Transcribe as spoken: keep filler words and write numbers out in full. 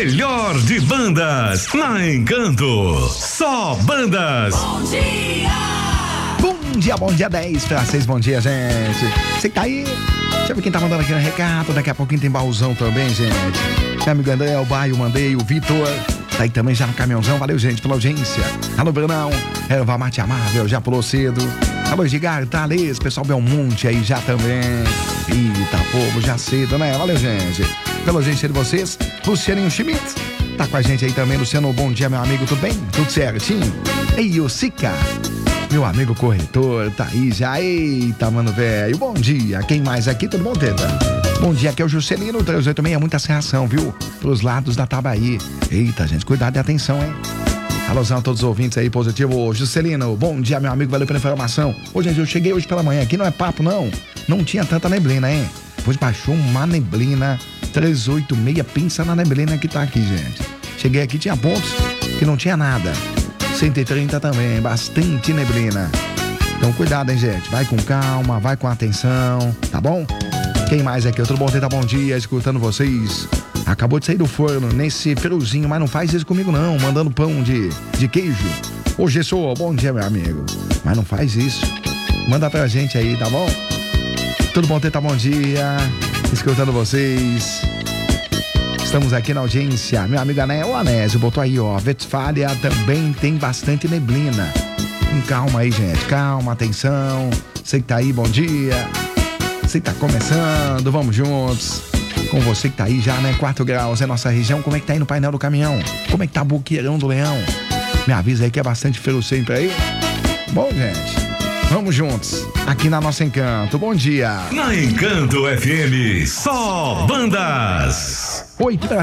melhor de bandas na Encanto. Só bandas. Bom dia! Bom dia, bom dia, dez para seis, bom dia, gente. Você que tá aí? Deixa eu ver quem tá mandando aqui no recado. Daqui a pouquinho tem baúzão também, gente. Meu amigo André, o Baio, mandei, o Vitor. Tá aí também já no caminhãozão. Valeu, gente, pela audiência. Alô, Brunão. Erva Mate Amável, já pulou cedo. Alô, Edgar, Thales, pessoal Belmonte aí já também. Eita, povo, já cedo, né? Valeu, gente. Pela audiência de vocês, Lucianinho Schmidt. Tá com a gente aí também, Luciano. Bom dia, meu amigo, tudo bem? Tudo certinho? Ei, o Sica. Meu amigo corretor, tá aí já. Eita, mano, velho. Bom dia. Quem mais aqui? Tudo bom, Teta? Bom dia, aqui é o Juscelino, trezentos e oitenta e seis. Muita serração, viu? Pros lados da Tabaí. Eita, gente, cuidado e atenção, hein? Alôzão a todos os ouvintes aí, positivo. Juscelino, bom dia, meu amigo. Valeu pela informação. Ô, gente, eu cheguei hoje pela manhã. Aqui não é papo, não. Não tinha tanta neblina, hein? Depois baixou uma neblina. trezentos e oitenta e seis, pensa na neblina que tá aqui, gente. Cheguei aqui, tinha pontos que não tinha nada. cento e trinta também, bastante neblina. Então cuidado, hein, gente. Vai com calma, vai com atenção, tá bom? Quem mais aqui? Outro bom dia, bom dia, escutando vocês. Acabou de sair do forno nesse friozinho, mas não faz isso comigo não, mandando pão de, de queijo. Ô, Gessô, bom dia, meu amigo. Mas não faz isso. Manda pra gente aí, tá bom? Tudo bom, Teta, bom dia. Escutando vocês. Estamos aqui na audiência. Meu amigo Anésio, o Anésio botou aí, ó. Westfália também tem bastante neblina. Com calma aí, gente. Calma, atenção. Você que tá aí, bom dia. Você que tá começando, vamos juntos. Com você que tá aí já, né? quatro graus é nossa região. Como é que tá aí no painel do caminhão? Como é que tá Boqueirão do Leão? Me avisa aí que é bastante frio sempre aí. Bom, gente, vamos juntos. Aqui na nossa Encanto. Bom dia. Na Encanto F M, só bandas. oito para